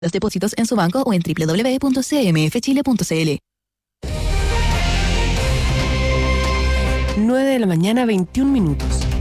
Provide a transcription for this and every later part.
los depósitos en su banco o en www.cmfchile.cl. 9:21 a.m.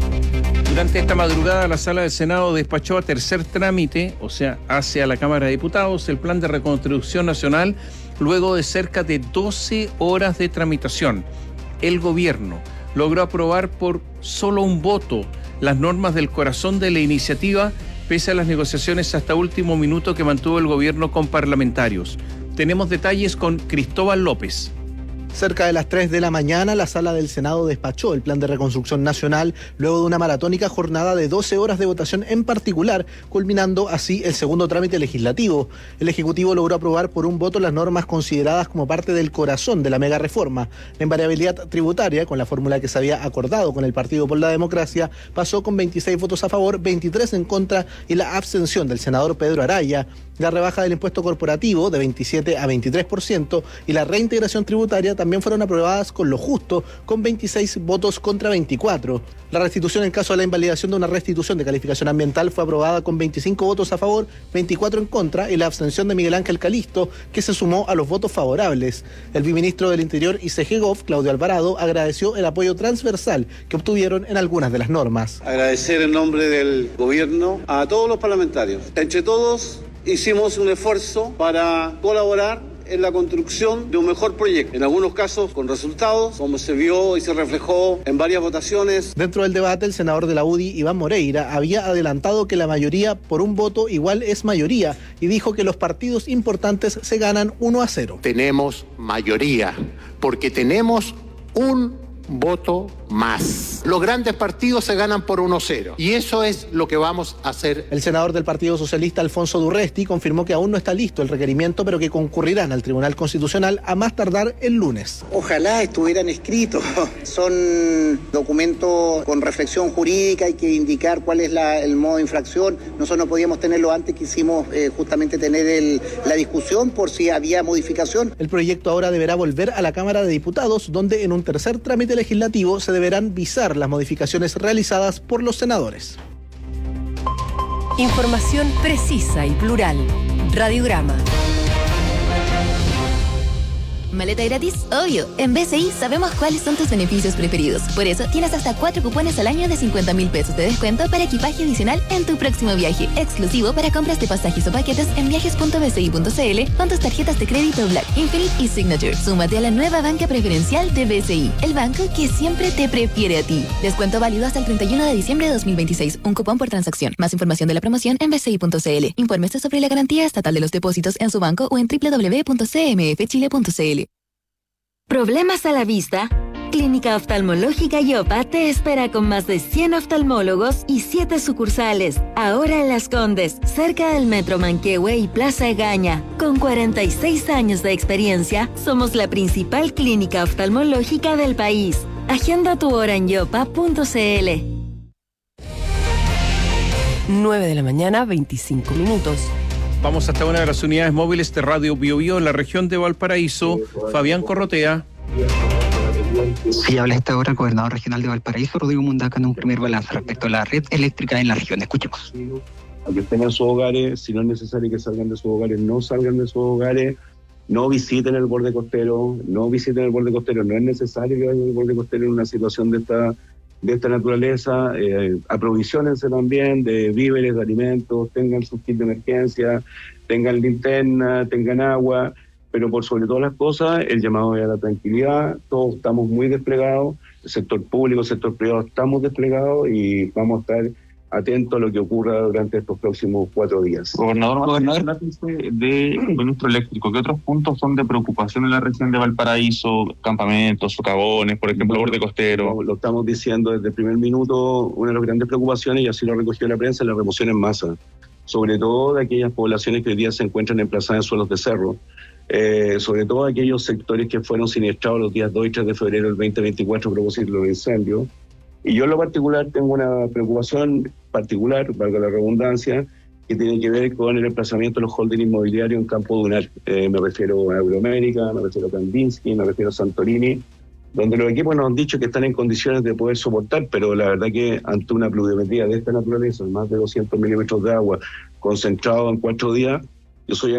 Durante esta madrugada, la Sala del Senado despachó a tercer trámite, o sea, hacia la Cámara de Diputados, el Plan de Reconstrucción Nacional, luego de cerca de 12 horas de tramitación. El gobierno logró aprobar por solo un voto las normas del corazón de la iniciativa, pese a las negociaciones hasta último minuto que mantuvo el gobierno con parlamentarios. Tenemos detalles con Cristóbal López. Cerca de las 3 de la mañana, la Sala del Senado despachó el Plan de Reconstrucción Nacional luego de una maratónica jornada de 12 horas de votación en particular, culminando así el segundo trámite legislativo. El Ejecutivo logró aprobar por un voto las normas consideradas como parte del corazón de la mega reforma. La invariabilidad tributaria, con la fórmula que se había acordado con el Partido por la Democracia, pasó con 26 votos a favor, 23 en contra y la abstención del senador Pedro Araya. La rebaja del impuesto corporativo de 27 a 23% y la reintegración tributaria también fueron aprobadas con lo justo, con 26 votos contra 24. La restitución en caso de la invalidación de una restitución de calificación ambiental fue aprobada con 25 votos a favor, 24 en contra y la abstención de Miguel Ángel Calisto, que se sumó a los votos favorables. El viceministro del Interior y CGGOV, Claudio Alvarado, agradeció el apoyo transversal que obtuvieron en algunas de las normas. Agradecer en nombre del gobierno a todos los parlamentarios. Entre todos hicimos un esfuerzo para colaborar en la construcción de un mejor proyecto, en algunos casos con resultados, como se vio y se reflejó en varias votaciones. Dentro del debate, el senador de la UDI, Iván Moreira, había adelantado que la mayoría por un voto igual es mayoría y dijo que los partidos importantes se ganan 1-0. Tenemos mayoría, porque tenemos un voto más. Los grandes partidos se ganan por 1-0 y eso es lo que vamos a hacer. El senador del Partido Socialista, Alfonso Durresti, confirmó que aún no está listo el requerimiento, pero que concurrirán al Tribunal Constitucional a más tardar el lunes. Ojalá estuvieran escritos. Son documentos con reflexión jurídica, hay que indicar cuál es el modo de infracción. Nosotros no podíamos tenerlo antes, quisimos justamente tener la discusión por si había modificación. El proyecto ahora deberá volver a la Cámara de Diputados, donde en un tercer trámite legislativo se deberán visar las modificaciones realizadas por los senadores. Información precisa y plural. Radiograma. ¿Maleta gratis? Obvio. En BCI sabemos cuáles son tus beneficios preferidos. Por eso tienes hasta 4 cupones al año de 50.000 pesos de descuento para equipaje adicional en tu próximo viaje. Exclusivo para compras de pasajes o paquetes en viajes.bci.cl con tus tarjetas de crédito Black, Infinite y Signature. Súmate a la nueva banca preferencial de BCI, el banco que siempre te prefiere a ti. Descuento válido hasta el 31 de diciembre de 2026. Un cupón por transacción. Más información de la promoción en bci.cl. Infórmese sobre la garantía estatal de los depósitos en su banco o en www.cmfchile.cl. ¿Problemas a la vista? Clínica Oftalmológica Yopa te espera con más de 100 oftalmólogos y 7 sucursales. Ahora en Las Condes, cerca del Metro Manquehue y Plaza Egaña. Con 46 años de experiencia, somos la principal clínica oftalmológica del país. Agenda tu hora en yopa.cl. 9:25 a.m. Vamos hasta una de las unidades móviles de Radio Biobío en la región de Valparaíso. Fabián Corrotea. Sí, habla a esta hora el gobernador regional de Valparaíso, Rodrigo Mundaca, en un primer balance respecto a la red eléctrica en la región. Escuchemos. Aunque estén en sus hogares, si no es necesario que salgan de sus hogares, no salgan de sus hogares, no visiten el borde costero, no es necesario que vayan al borde costero en una situación de esta naturaleza. Aprovisionense también de víveres, de alimentos, tengan sus kits de emergencia, tengan linterna, tengan agua, pero por sobre todas las cosas, el llamado es a la tranquilidad. Todos estamos muy desplegados, el sector público, el sector privado, estamos desplegados y vamos a estar atentos a lo que ocurra durante estos próximos 4 días. Gobernador, de suministro eléctrico, ¿qué otros puntos son de preocupación en la región de Valparaíso? Campamentos, socavones, por ejemplo, borde costero. Lo estamos diciendo desde el primer minuto. Una de las grandes preocupaciones, y así lo recogió la prensa, es la remoción en masa, sobre todo de aquellas poblaciones que hoy día se encuentran emplazadas en suelos de cerro, sobre todo aquellos sectores que fueron siniestrados los días 2 y 3 de febrero del 2024 a propósito de los incendios. Y yo en lo particular tengo una preocupación particular, valga la redundancia, que tiene que ver con el emplazamiento de los holdings inmobiliarios en Campo Dunar. Me refiero a Euroamérica, me refiero a Kandinsky, me refiero a Santorini, donde los equipos nos han dicho que están en condiciones de poder soportar, pero la verdad que ante una pluviometría de esta naturaleza, más de 200 milímetros de agua concentrado en 4 días, Yo soy